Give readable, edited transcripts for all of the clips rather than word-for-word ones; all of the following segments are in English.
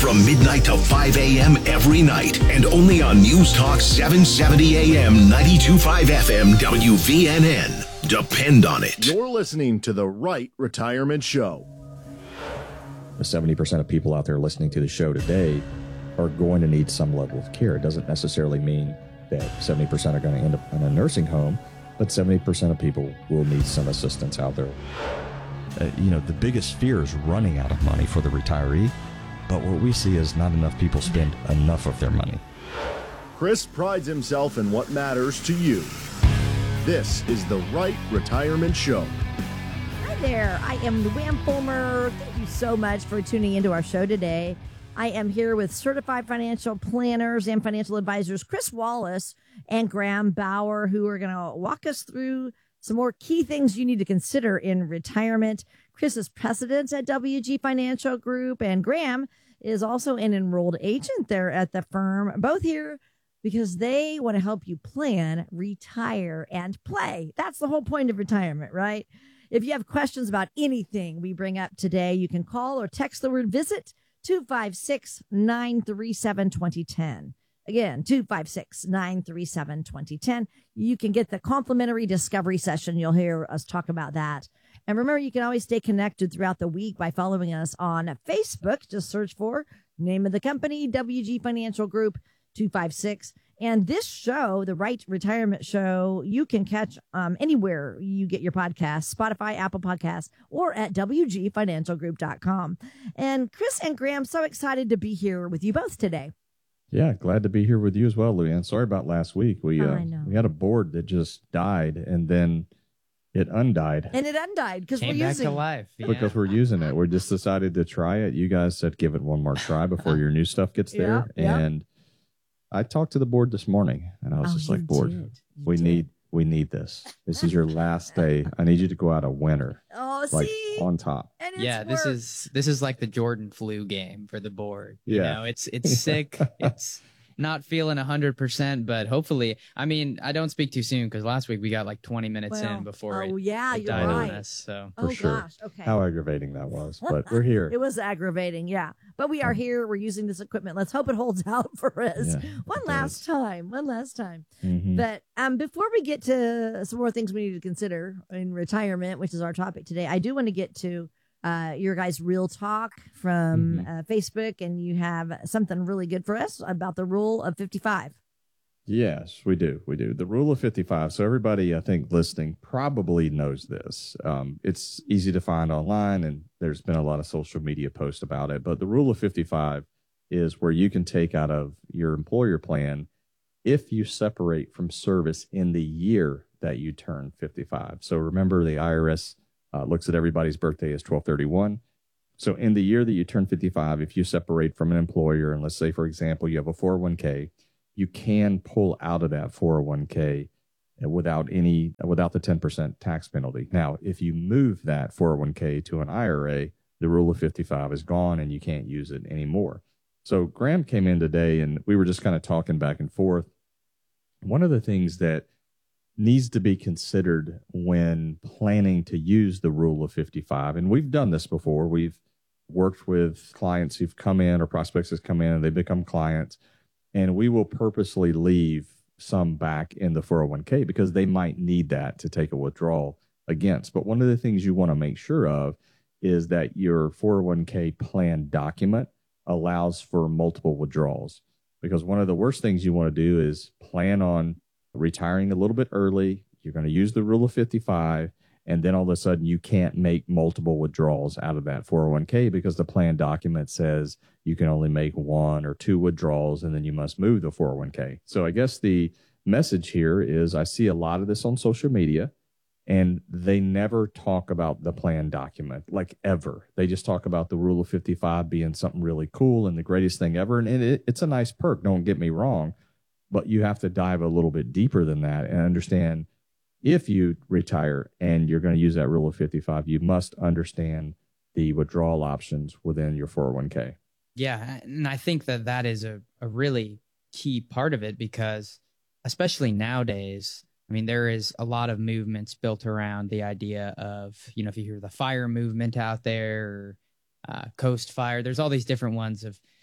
from midnight to 5 a.m. every night and only on News Talk 770 AM, 92.5 FM, WVNN. Depend on it. You're listening to The Right Retirement Show. The 70% of people out there listening to the show today are going to need some level of care. It doesn't necessarily mean that 70% are going to end up in a nursing home, but 70% of people will need some assistance out there. The biggest fear is running out of money for the retiree, but what we see is not enough people spend enough of their money. Chris prides himself in what matters to you. This is The Right Retirement Show. Hi there. I am Luann Fulmer. Thank you so much for tuning into our show today. I am here with certified financial planners and financial advisors Chris Wallace and Graham Bauer, who are going to walk us through some more key things you need to consider in retirement. Chris is president at WG Financial Group, and Graham is also an enrolled agent there at the firm. Both here because they want to help you plan, retire, and play. That's the whole point of retirement, right? If you have questions about anything we bring up today, you can call or text the word VISIT 256-937-2010. Again, 256-937-2010. You can get the complimentary discovery session. You'll hear us talk about that. And remember, you can always stay connected throughout the week by following us on Facebook. Just search for name of the company, WG Financial Group 256. And this show, The Right Retirement Show, you can catch anywhere you get your podcasts, Spotify, Apple Podcasts, or at WGFinancialGroup.com. And Chris and Graham, so excited to be here with you both today. Yeah, glad to be here with you as well, Luann. Sorry about last week. We had a board that just died, and then it undied. And it undied because we're back using to life. Yeah. Because we're using it. We just decided to try it. You guys said give it one more try before your new stuff gets there. Yeah. And I talked to the board this morning, and I was just like, board, we need this. This is your last day. I need you to go out a winner. Oh, like, see? on top. And This is like the Jordan flu game for the board. Yeah. It's sick. It's not feeling 100%, but hopefully, I don't speak too soon because last week we got like 20 minutes in before it you're died right. on us. So For sure. Gosh, okay. How aggravating that was, but we're here. It was aggravating, yeah. But we are here. We're using this equipment. Let's hope it holds out for us one last time. Mm-hmm. But before we get to some more things we need to consider in retirement, which is our topic today, I do want to get to your guys' real talk from Facebook, and you have something really good for us about the rule of 55. Yes, we do. The rule of 55. So everybody, I think, listening probably knows this. It's easy to find online, and there's been a lot of social media posts about it. But the rule of 55 is where you can take out of your employer plan if you separate from service in the year that you turn 55. So remember, the IRS looks at everybody's birthday as 12/31. So in the year that you turn 55, if you separate from an employer, and let's say, for example, you have a 401k, you can pull out of that 401k without the 10% tax penalty. Now, if you move that 401k to an IRA, the rule of 55 is gone and you can't use it anymore. So Graham came in today and we were just kind of talking back and forth. One of the things that needs to be considered when planning to use the rule of 55. And we've done this before. We've worked with clients who've come in, or prospects have come in and they become clients, and we will purposely leave some back in the 401k because they might need that to take a withdrawal against. But one of the things you want to make sure of is that your 401k plan document allows for multiple withdrawals, because one of the worst things you want to do is plan on retiring a little bit early. You're going to use the rule of 55, and then all of a sudden you can't make multiple withdrawals out of that 401k because the plan document says you can only make one or two withdrawals, and then you must move the 401k. So I guess the message here is I see a lot of this on social media, and they never talk about the plan document, like ever. They just talk about the rule of 55 being something really cool and the greatest thing ever. And it's a nice perk, don't get me wrong. But you have to dive a little bit deeper than that and understand, if you retire and you're going to use that rule of 55, you must understand the withdrawal options within your 401k. Yeah, and I think that is a really key part of it, because especially nowadays, there is a lot of movements built around the idea of, if you hear the FIRE movement out there, or Coast Fire, there's all these different ones of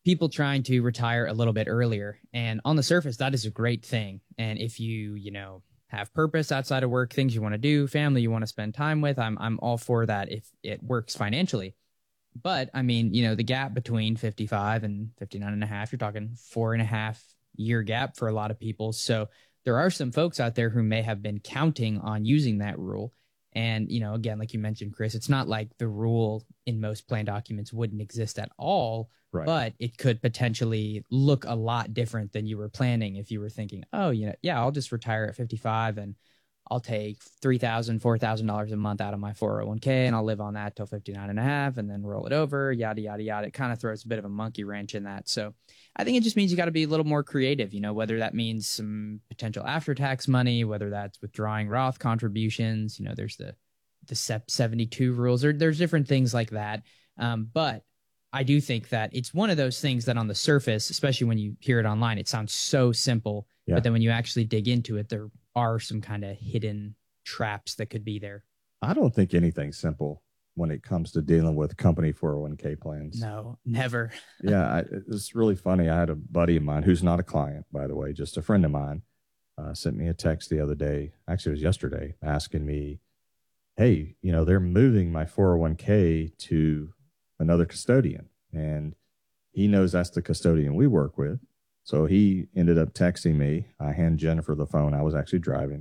people trying to retire a little bit earlier. And on the surface, that is a great thing. And if you have purpose outside of work, things you want to do, family you want to spend time with, I'm all for that if it works financially. But I mean, the gap between 55 and 59 and a half, you're talking 4.5 year gap for a lot of people. So there are some folks out there who may have been counting on using that rule. And, again, like you mentioned, Chris, it's not like the rule in most plan documents wouldn't exist at all, Right. but it could potentially look a lot different than you were planning if you were thinking, oh, I'll just retire at 55 and I'll take $3,000, $4,000 a month out of my 401k and I'll live on that till 59 and a half and then roll it over, yada, yada, yada. It kind of throws a bit of a monkey wrench in that. So I think it just means you got to be a little more creative, whether that means some potential after-tax money, whether that's withdrawing Roth contributions, there's the SEP 72 rules, or there's different things like that. But I do think that it's one of those things that on the surface, especially when you hear it online, it sounds so simple. Yeah. But then when you actually dig into it, there are some kind of hidden traps that could be there. I don't think anything's simple when it comes to dealing with company 401k plans. No, never. Yeah, it's really funny. I had a buddy of mine who's not a client, by the way, just a friend of mine, sent me a text the other day. Actually, it was yesterday, asking me, hey, they're moving my 401k to another custodian. And he knows that's the custodian we work with. So he ended up texting me. I hand Jennifer the phone. I was actually driving.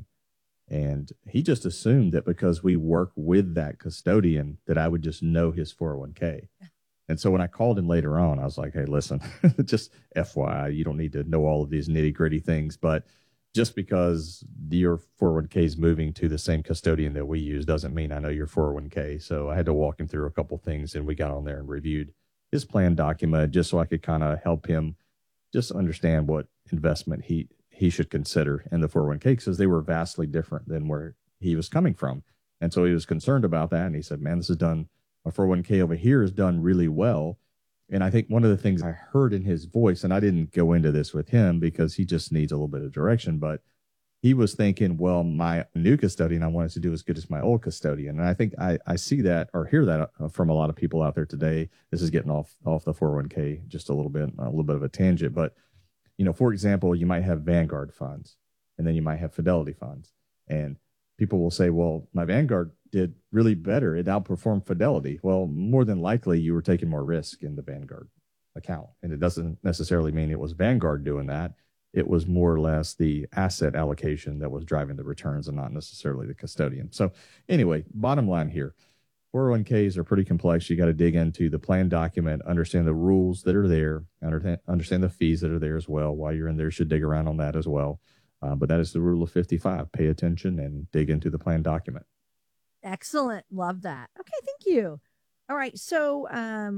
And he just assumed that because we work with that custodian that I would just know his 401k. And so when I called him later on, I was like, hey, listen, just FYI, you don't need to know all of these nitty gritty things, but just because your 401k is moving to the same custodian that we use doesn't mean I know your 401k. So I had to walk him through a couple things, and we got on there and reviewed his plan document just so I could kind of help him just understand what investment he should consider in the 401k, because they were vastly different than where he was coming from. And so he was concerned about that. And he said, man, this is done. My 401k over here is done really well. And I think one of the things I heard in his voice, and I didn't go into this with him because he just needs a little bit of direction, but he was thinking, well, my new custodian I wanted to do as good as my old custodian. And I think I see that or hear that from a lot of people out there today. This is getting off the 401k just a little bit of a tangent. But, for example, you might have Vanguard funds, and then you might have Fidelity funds. And people will say, well, my Vanguard did really better. It outperformed Fidelity. Well, more than likely you were taking more risk in the Vanguard account. And it doesn't necessarily mean it was Vanguard doing that. It was more or less the asset allocation that was driving the returns and not necessarily the custodian. So anyway, bottom line here, 401ks are pretty complex. You got to dig into the plan document, understand the rules that are there, understand the fees that are there as well. While you're in there, you should dig around on that as well. But that is the rule of 55. Pay attention and dig into the plan document. Excellent. Love that. Okay, thank you. All right. So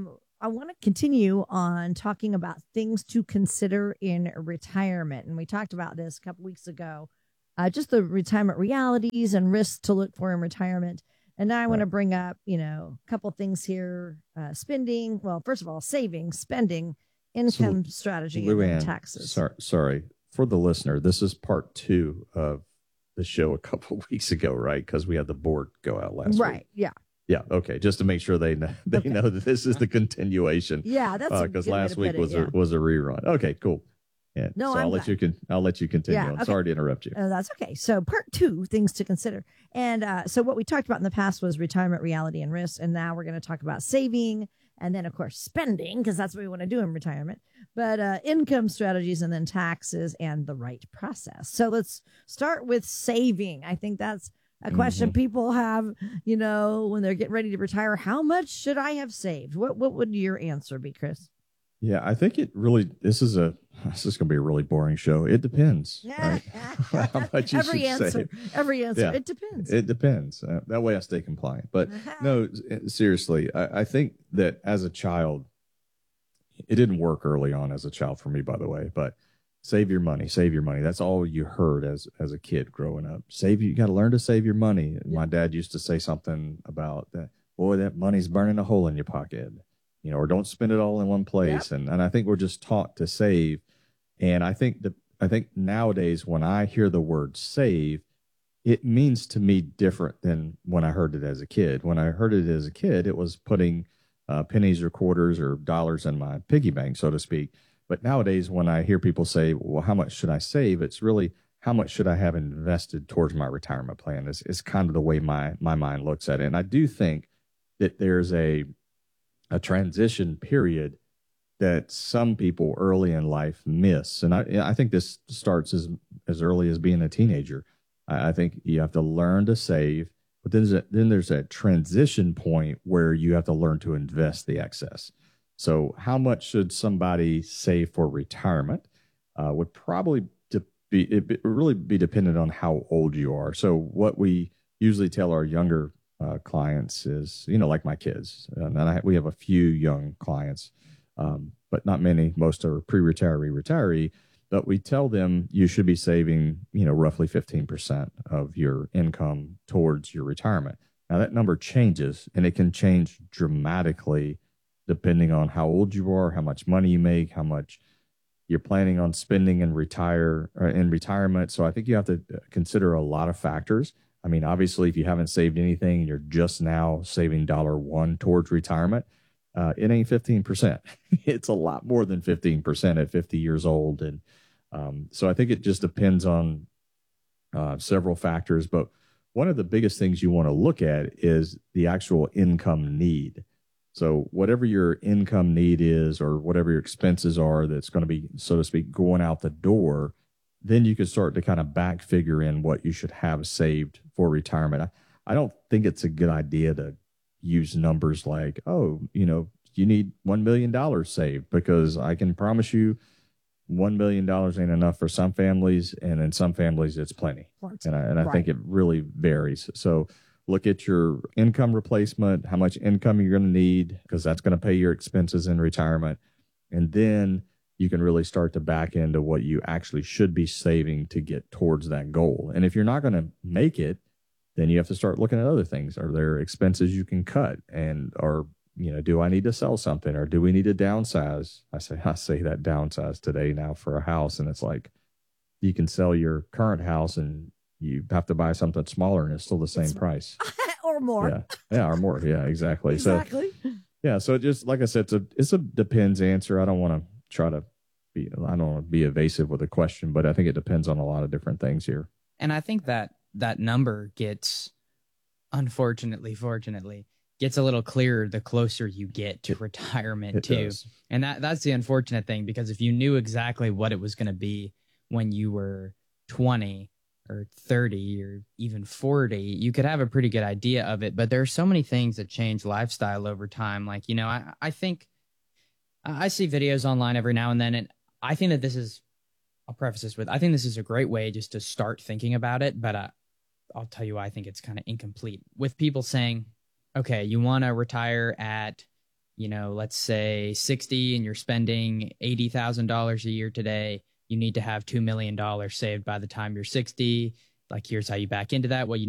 I want to continue on talking about things to consider in retirement. And we talked about this a couple weeks ago, just the retirement realities and risks to look for in retirement. And now I want to bring up, a couple things here. Spending. Well, first of all, saving, spending, income strategy, and taxes. Sorry. For the listener, this is part 2 of the show a couple of weeks ago, right? Because we had the board go out last week. Right. Yeah. Yeah. Okay. Just to make sure they know that this is the continuation. Yeah. That's because last week was a rerun. Okay. Cool. Yeah. No, so I'll let you continue. Yeah, I'm sorry to interrupt you. That's okay. So part 2, things to consider. And so what we talked about in the past was retirement reality and risk. And now we're going to talk about saving and then, of course, spending, because that's what we want to do in retirement. But income strategies and then taxes and the right process. So let's start with saving. I think that's a question people have, when they're getting ready to retire. How much should I have saved? What would your answer be, Chris? Yeah, I think this is going to be a really boring show. It depends. Right? How much you Every answer. Yeah, it depends. It depends. That way I stay compliant. But no, seriously, I think that as a child, it didn't work early on as a child for me, by the way, but save your money. That's all you heard as a kid growing up. You got to learn to save your money. Yeah. My dad used to say something about that. Boy, that money's burning a hole in your pocket. Or don't spend it all in one place. Yep. And I think we're just taught to save. And I think nowadays when I hear the word save, it means to me different than when I heard it as a kid. When I heard it as a kid, it was putting pennies or quarters or dollars in my piggy bank, so to speak. But nowadays, when I hear people say, well, how much should I save? It's really, how much should I have invested towards my retirement plan? Is kind of the way my mind looks at it. And I do think that there's a transition period that some people early in life miss. And I think this starts as early as being a teenager. I think you have to learn to save, but then there's a transition point where you have to learn to invest the excess. So how much should somebody save for retirement would probably really be dependent on how old you are. So what we usually tell our younger clients is, like my kids, and we have a few young clients, but not many. Most are retiree. But we tell them you should be saving, roughly 15% of your income towards your retirement. Now that number changes, and it can change dramatically depending on how old you are, how much money you make, how much you're planning on spending in retirement. So I think you have to consider a lot of factors. I mean, obviously, if you haven't saved anything and you're just now saving $1 towards retirement, it ain't 15%. It's a lot more than 15% at 50 years old. And so I think it just depends on several factors. But one of the biggest things you want to look at is the actual income need. So whatever your income need is, or whatever your expenses are that's going to be, so to speak, going out the door, then you can start to kind of back figure in what you should have saved for retirement. I don't think it's a good idea to use numbers like, you need $1 million saved, because I can promise you $1 million ain't enough for some families, and in some families it's plenty. And I think it really varies. So look at your income replacement, how much income you're going to need, because that's going to pay your expenses in retirement. And then you can really start to back into what you actually should be saving to get towards that goal. And if you're not going to make it, then you have to start looking at other things. Are there expenses you can cut? And do I need to sell something, or do we need to downsize? I say that downsize today now for a house, and it's like you can sell your current house and you have to buy something smaller and it's still the same price. Or more. Yeah, or more. Yeah, exactly. Exactly. So it just, like I said, it's a depends answer. I don't want to be evasive with a question, but I think it depends on a lot of different things here. And I think that number gets, fortunately, gets a little clearer the closer you get to retirement too. Does. And that's the unfortunate thing, because if you knew exactly what it was going to be when you were 20 or 30 or even 40, you could have a pretty good idea of it. But there are so many things that change lifestyle over time. Like, I think I see videos online every now and then, and I think that I'll preface this with, I think this is a great way just to start thinking about it. But I'll tell you why I think it's kind of incomplete, with people saying, okay, you want to retire at, let's say 60, and you're spending $80,000 a year today. You need to have $2 million saved by the time you're 60. Like, here's how you back into that. What you